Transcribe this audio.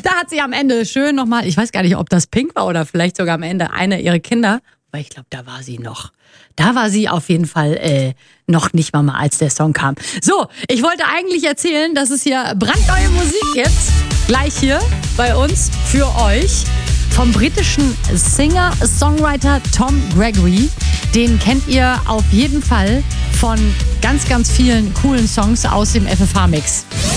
Da hat sie am Ende schön nochmal, ich weiß gar nicht, ob das Pink war oder vielleicht sogar am Ende eine ihrer Kinder, weil ich glaube, da war sie noch. Da war sie auf jeden Fall noch nicht Mama, als der Song kam. So, ich wollte eigentlich erzählen, dass es hier brandneue Musik gibt. Gleich hier bei uns für euch. Vom britischen Singer-Songwriter Tom Gregory. Den kennt ihr auf jeden Fall von ganz, ganz vielen coolen Songs aus dem FFH-Mix.